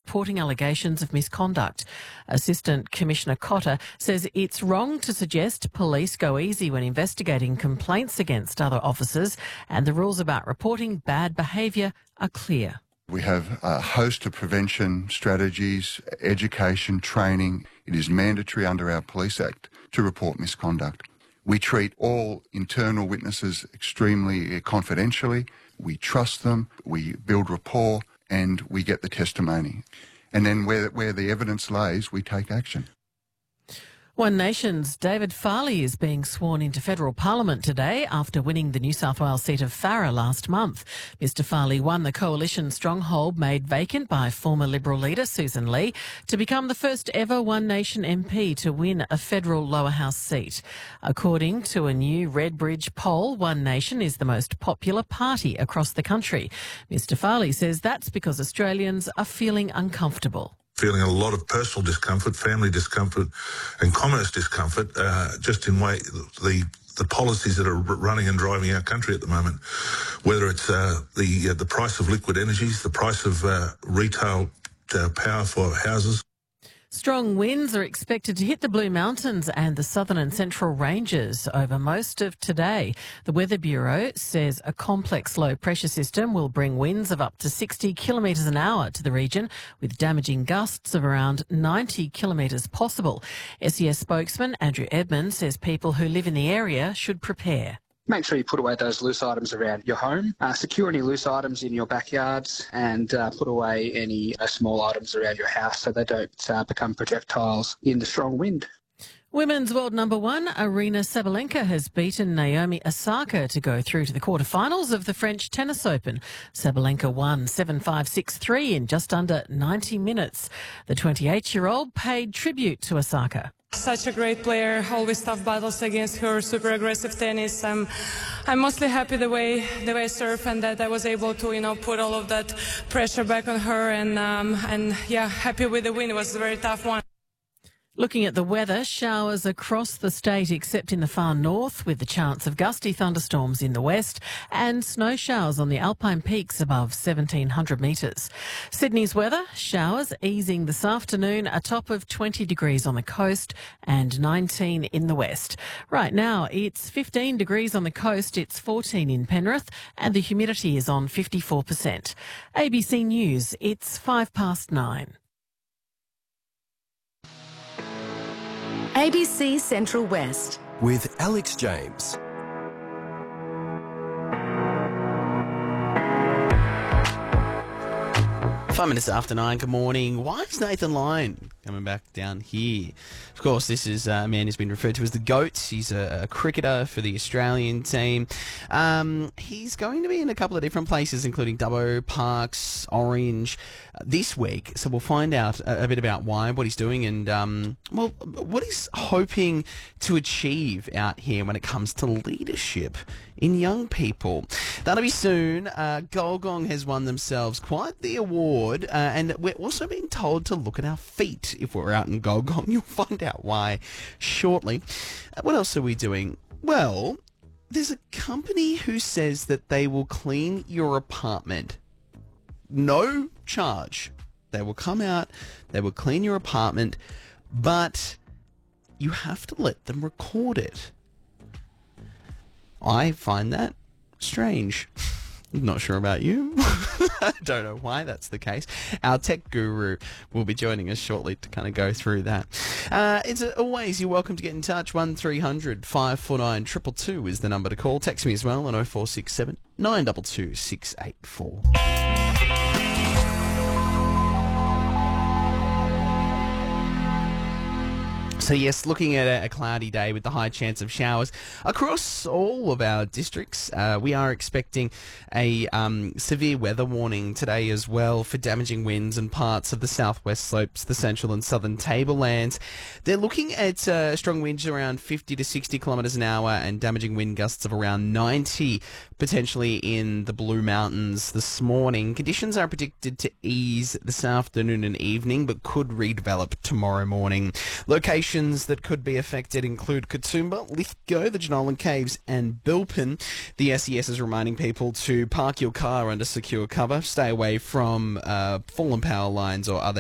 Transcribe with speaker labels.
Speaker 1: reporting allegations of misconduct. Assistant Commissioner Cotter says it's wrong to suggest police go easy when investigating complaints against other officers, and the rules about reporting bad behaviour are clear.
Speaker 2: We have a host of prevention strategies, education, training. It is mandatory under our Police Act to report misconduct. We treat all internal witnesses extremely confidentially. We trust them, we build rapport, and we get the testimony. And then where the evidence lays, we take action.
Speaker 1: One Nation's David Farley is being sworn into federal parliament today after winning the New South Wales seat of Farrer last month. Mr Farley won the coalition stronghold made vacant by former Liberal leader Susan Lee to become the first ever One Nation MP to win a federal lower house seat. According to a new Redbridge poll, One Nation is the most popular party across the country. Mr Farley says that's because Australians are feeling uncomfortable.
Speaker 3: Feeling a lot of personal discomfort, family discomfort and commerce discomfort, just in the policies that are running and driving our country at the moment, whether it's the price of liquid energies, the price of retail power for houses.
Speaker 1: Strong winds are expected to hit the Blue Mountains and the southern and central ranges over most of today. The Weather Bureau says a complex low pressure system will bring winds of up to 60 kilometres an hour to the region, with damaging gusts of around 90 kilometres possible. SES spokesman Andrew Edmond says people who live in the area should prepare.
Speaker 4: Make sure you put away those loose items around your home, secure any loose items in your backyards, and put away any small items around your house so they don't become projectiles in the strong wind.
Speaker 1: Women's world number one, Aryna Sabalenka, has beaten Naomi Osaka to go through to the quarterfinals of the French Tennis Open. Sabalenka won 7-5, 6-3 in just under 90 minutes. The 28-year-old paid tribute to Osaka.
Speaker 5: Such a great player, always tough battles against her, super aggressive tennis. I'm mostly happy the way I serve and that I was able to, put all of that pressure back on her and happy with the win. It was a very tough one.
Speaker 1: Looking at the weather, showers across the state except in the far north, with the chance of gusty thunderstorms in the west, and snow showers on the alpine peaks above 1,700 metres. Sydney's weather, showers easing this afternoon, a top of 20 degrees on the coast and 19 in the west. Right now, it's 15 degrees on the coast, it's 14 in Penrith, and the humidity is on 54%. ABC News, it's 9:05.
Speaker 6: ABC Central West
Speaker 7: with Alex James.
Speaker 8: 5 minutes after 9, good morning. Why is Nathan Lyon coming back down here? Of course, this is a man who's been referred to as the GOAT. He's a cricketer for the Australian team. He's going to be in a couple of different places, including Dubbo, Parkes, Orange, this week. So we'll find out a bit about why, what he's doing, and, what he's hoping to achieve out here when it comes to leadership in young people. That'll be soon. Golgong has won themselves quite the award, and we're also being told to look at our feet if we're out in Golgong. You'll find out why shortly. What else are we doing? Well, there's a company who says that they will clean your apartment. No charge. They will come out, they will clean your apartment, but you have to let them record it. I find that strange. I'm not sure about you. I don't know why that's the case. Our tech guru will be joining us shortly to kind of go through that. It's always, you're welcome to get in touch. 1300 549 222 is the number to call. Text me as well on 0467 922 684. So yes, looking at a cloudy day with the high chance of showers across all of our districts. We are expecting a severe weather warning today as well for damaging winds in parts of the southwest slopes, the central and southern tablelands. They're looking at strong winds around 50 to 60 kilometres an hour and damaging wind gusts of around 90, potentially in the Blue Mountains this morning. Conditions are predicted to ease this afternoon and evening, but could redevelop tomorrow morning. Locations that could be affected include Katoomba, Lithgow, the Jenolan Caves and Bilpin. The SES is reminding people to park your car under secure cover, stay away from fallen power lines or other